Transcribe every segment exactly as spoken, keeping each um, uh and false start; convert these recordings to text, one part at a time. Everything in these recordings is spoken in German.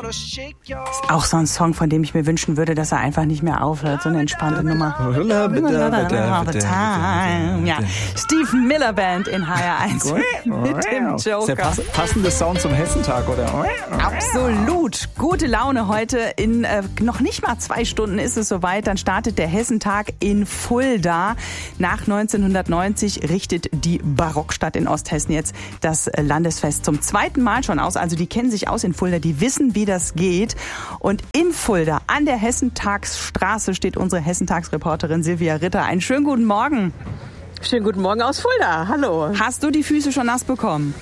Ist auch so ein Song, von dem ich mir wünschen würde, dass er einfach nicht mehr aufhört. So eine entspannte Nummer. Ja. Stephen Miller Band in H R eins mit dem Joker. Ist der passende Sound zum Hessentag, oder? Absolut. Gute Laune heute. In äh, noch nicht mal zwei Stunden ist es soweit. Dann startet der Hessentag in Fulda. Nach neunzehnhundertneunzig richtet die Barockstadt in Osthessen jetzt das Landesfest zum zweiten Mal schon aus. Also die kennen sich aus in Fulda, die wissen, wie das geht. Und in Fulda an der Hessentagsstraße steht unsere Hessentagsreporterin Silvia Ritter. Einen schönen guten Morgen. Schönen guten Morgen aus Fulda. Hallo. Hast du die Füße schon nass bekommen?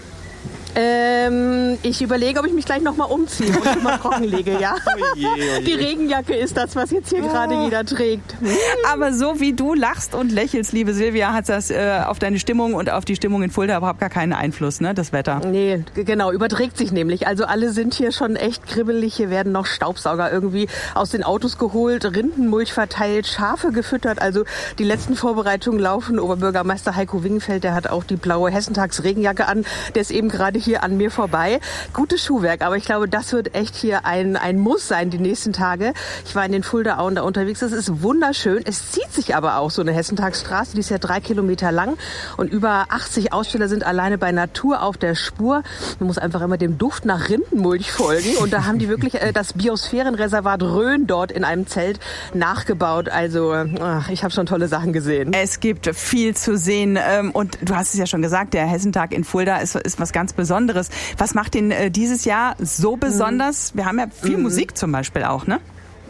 Ähm, ich überlege, ob ich mich gleich nochmal umziehe und schon mal trocken lege, ja? Oje, oje. Die Regenjacke ist das, was jetzt hier oh. gerade jeder trägt. Aber so wie du lachst und lächelst, liebe Silvia, hat das äh, auf deine Stimmung und auf die Stimmung in Fulda überhaupt gar keinen Einfluss, ne, das Wetter? Nee, genau, überträgt sich nämlich. Also alle sind hier schon echt kribbelig. Hier werden noch Staubsauger irgendwie aus den Autos geholt, Rindenmulch verteilt, Schafe gefüttert. Also die letzten Vorbereitungen laufen. Oberbürgermeister Heiko Wingenfeld, der hat auch die blaue Hessentags-Regenjacke an. Der ist eben gerade hier an mir vorbei. Gutes Schuhwerk, aber ich glaube, das wird echt hier ein, ein Muss sein die nächsten Tage. Ich war in den Fuldaauen da unterwegs. Das ist wunderschön. Es zieht sich aber auch so eine Hessentagsstraße. Die ist ja drei Kilometer lang und über achtzig Aussteller sind alleine bei Natur auf der Spur. Man muss einfach immer dem Duft nach Rindenmulch folgen und da haben die wirklich äh, das Biosphärenreservat Rhön dort in einem Zelt nachgebaut. Also ach, ich habe schon tolle Sachen gesehen. Es gibt viel zu sehen und du hast es ja schon gesagt, der Hessentag in Fulda ist, ist was ganz Besonderes. Was macht den äh, dieses Jahr so besonders? Wir haben ja viel mhm. Musik zum Beispiel auch, ne?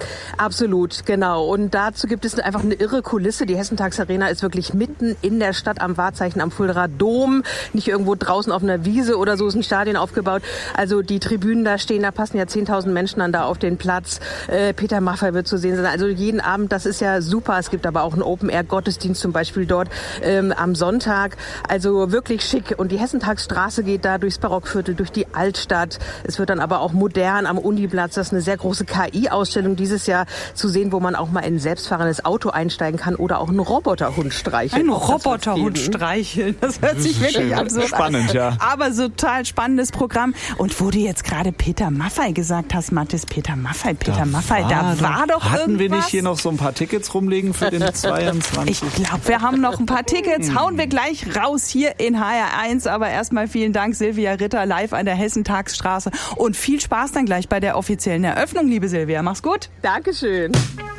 Absolut, genau. Und dazu gibt es einfach eine irre Kulisse. Die Hessentagsarena ist wirklich mitten in der Stadt am Wahrzeichen am Fuldaer Dom. Nicht irgendwo draußen auf einer Wiese oder so ist ein Stadion aufgebaut. Also die Tribünen da stehen, da passen ja zehntausend Menschen dann da auf den Platz. Äh, Peter Maffay wird zu sehen sein. Also jeden Abend, das ist ja super. Es gibt aber auch einen Open-Air-Gottesdienst zum Beispiel dort ähm, am Sonntag. Also wirklich schick. Und die Hessentagsstraße geht da durchs Barockviertel, durch die Altstadt. Es wird dann aber auch modern am Uniplatz. Das ist eine sehr große K I-Ausstellung, die dieses Jahr zu sehen, wo man auch mal in ein selbstfahrendes Auto einsteigen kann oder auch einen Roboterhund streicheln. Ein Roboterhund streicheln, das hört sich wirklich absurd spannend, an. Ja. Aber so total spannendes Programm. Und wo du jetzt gerade Peter Maffay gesagt hast, Mathis, Peter Maffay, Peter da Maffay, war da war doch Hatten irgendwas. wir nicht hier noch so ein paar Tickets rumliegen für den zweiundzwanzig? Ich glaube, wir haben noch ein paar Tickets. Hauen wir gleich raus hier in H R eins. Aber erstmal vielen Dank, Silvia Ritter, live an der Hessentagsstraße. Und viel Spaß dann gleich bei der offiziellen Eröffnung, liebe Silvia. Mach's gut. Dankeschön.